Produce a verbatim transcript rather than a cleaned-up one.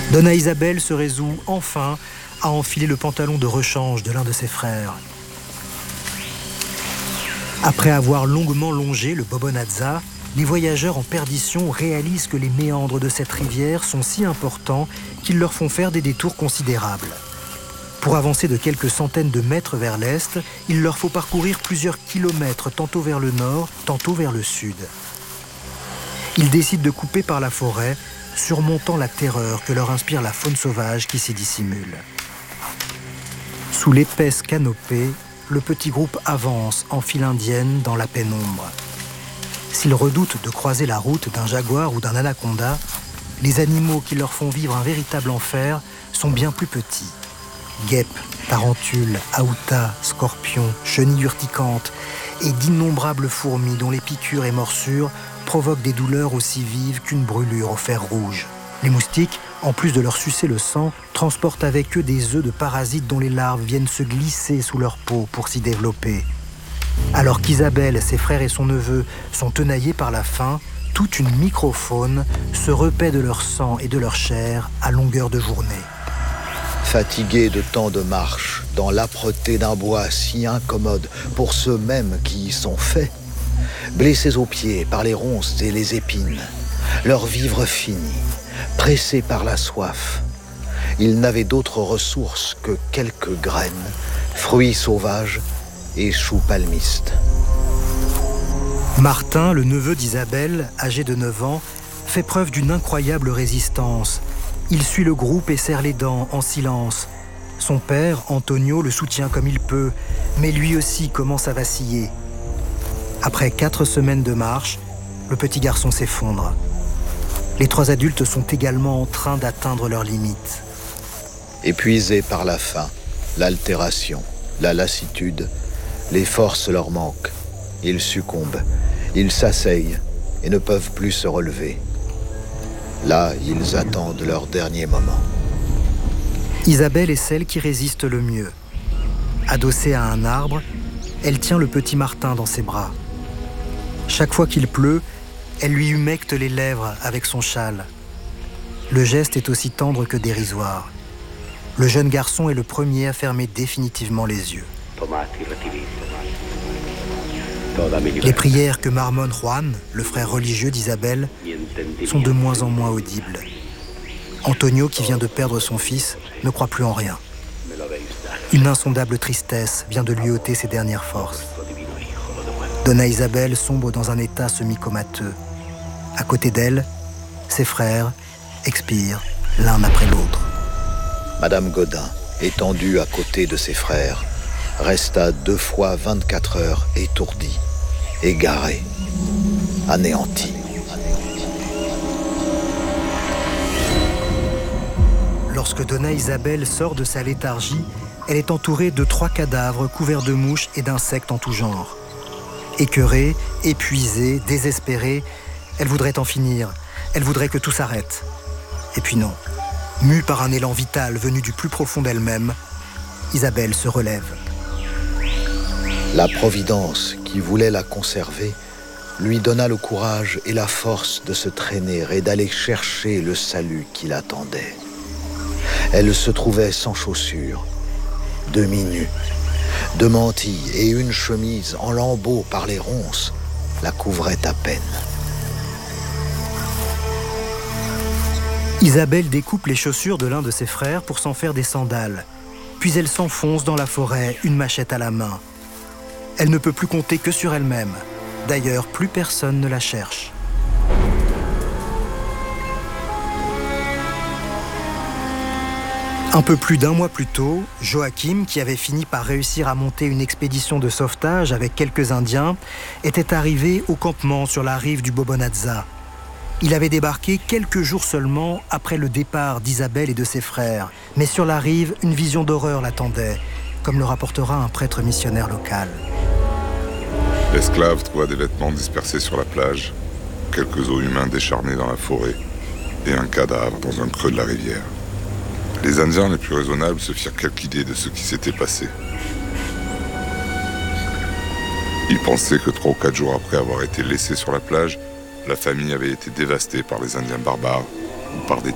Donna Isabel se résout enfin à enfiler le pantalon de rechange de l'un de ses frères. Après avoir longuement longé le Bobonazza, les voyageurs en perdition réalisent que les méandres de cette rivière sont si importants qu'ils leur font faire des détours considérables. Pour avancer de quelques centaines de mètres vers l'est, il leur faut parcourir plusieurs kilomètres, tantôt vers le nord, tantôt vers le sud. Ils décident de couper par la forêt, surmontant la terreur que leur inspire la faune sauvage qui s'y dissimule. Sous l'épaisse canopée, le petit groupe avance en file indienne dans la pénombre. S'ils redoutent de croiser la route d'un jaguar ou d'un anaconda, les animaux qui leur font vivre un véritable enfer sont bien plus petits. Guêpes, tarentules, aoutas, scorpions, chenilles urticantes et d'innombrables fourmis dont les piqûres et morsures provoquent des douleurs aussi vives qu'une brûlure au fer rouge. Les moustiques, en plus de leur sucer le sang, transportent avec eux des œufs de parasites dont les larves viennent se glisser sous leur peau pour s'y développer. Alors qu'Isabelle, ses frères et son neveu sont tenaillés par la faim, toute une microfaune se repaît de leur sang et de leur chair à longueur de journée. Fatigués de tant de marches, dans l'âpreté d'un bois si incommode pour ceux mêmes qui y sont faits, blessés aux pieds par les ronces et les épines, leur vivre fini, pressés par la soif, ils n'avaient d'autres ressources que quelques graines, fruits sauvages et choux palmistes. Martin, le neveu d'Isabelle, âgé de neuf ans, fait preuve d'une incroyable résistance. Il suit le groupe et serre les dents en silence. Son père, Antonio, le soutient comme il peut, mais lui aussi commence à vaciller. Après quatre semaines de marche, le petit garçon s'effondre. Les trois adultes sont également en train d'atteindre leurs limites. Épuisés par la faim, l'altération, la lassitude, les forces leur manquent. Ils succombent, ils s'asseyent et ne peuvent plus se relever. Là, ils attendent leur dernier moment. Isabelle est celle qui résiste le mieux. Adossée à un arbre, elle tient le petit Martin dans ses bras. Chaque fois qu'il pleut, elle lui humecte les lèvres avec son châle. Le geste est aussi tendre que dérisoire. Le jeune garçon est le premier à fermer définitivement les yeux. Les prières que marmonne Juan, le frère religieux d'Isabelle, sont de moins en moins audibles. Antonio, qui vient de perdre son fils, ne croit plus en rien. Une insondable tristesse vient de lui ôter ses dernières forces. Donna Isabel sombre dans un état semi-comateux. À côté d'elle, ses frères expirent l'un après l'autre. Madame Godin, étendue à côté de ses frères, resta deux fois vingt-quatre heures étourdie, égarée, anéantie. Lorsque Donna Isabel sort de sa léthargie, elle est entourée de trois cadavres couverts de mouches et d'insectes en tout genre. Écœurée, épuisée, désespérée, elle voudrait en finir, elle voudrait que tout s'arrête. Et puis non, mue par un élan vital venu du plus profond d'elle-même, Isabelle se relève. La Providence, qui voulait la conserver, lui donna le courage et la force de se traîner et d'aller chercher le salut qui l'attendait. Elle se trouvait sans chaussures, demi-nue, deux mantilles et une chemise en lambeaux par les ronces la couvraient à peine. Isabelle découpe les chaussures de l'un de ses frères pour s'en faire des sandales. Puis elle s'enfonce dans la forêt, une machette à la main. Elle ne peut plus compter que sur elle-même. D'ailleurs, plus personne ne la cherche. Un peu plus d'un mois plus tôt, Joachim, qui avait fini par réussir à monter une expédition de sauvetage avec quelques Indiens, était arrivé au campement sur la rive du Bobonazza. Il avait débarqué quelques jours seulement après le départ d'Isabelle et de ses frères. Mais sur la rive, une vision d'horreur l'attendait, comme le rapportera un prêtre missionnaire local. L'esclave trouva des vêtements dispersés sur la plage, quelques os humains décharnés dans la forêt et un cadavre dans un creux de la rivière. Les Indiens les plus raisonnables se firent quelque idée de ce qui s'était passé. Ils pensaient que trois ou quatre jours après avoir été laissés sur la plage, la famille avait été dévastée par les Indiens barbares ou par des